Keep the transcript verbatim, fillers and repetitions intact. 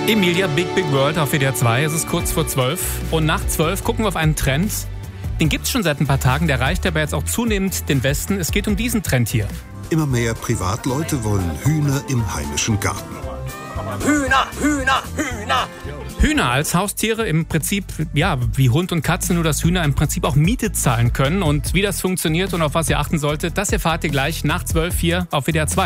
Emilia, Big Big World auf W D R zwei. Es ist kurz vor zwölf. Und nach zwölf gucken wir auf einen Trend. Den gibt es schon seit ein paar Tagen. Der erreicht aber jetzt auch zunehmend den Westen. Es geht um diesen Trend hier. Immer mehr Privatleute wollen Hühner im heimischen Garten. Hühner, Hühner, Hühner. Hühner als Haustiere im Prinzip, ja, wie Hund und Katze, nur dass Hühner im Prinzip auch Miete zahlen können. Und wie das funktioniert und auf was ihr achten solltet, das erfahrt ihr gleich nach zwölf hier auf W D R zwei.